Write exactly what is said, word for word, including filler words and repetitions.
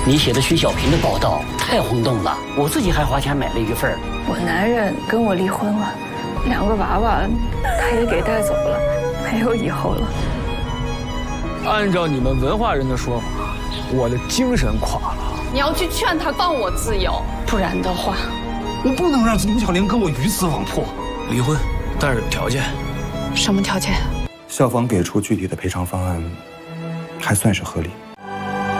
你写的徐小平的报道太轰动了，我自己还花钱买了一份。 我男人跟我离婚了，两个娃娃他也给带走了，没有以后了。 按照你们文化人的说法，我的精神垮了。 你要去劝他放我自由，不然的话， 我不能让丛小玲跟我鱼死网破。 离婚，但是有条件。 什么条件？ 校方给出具体的赔偿方案，还算是合理。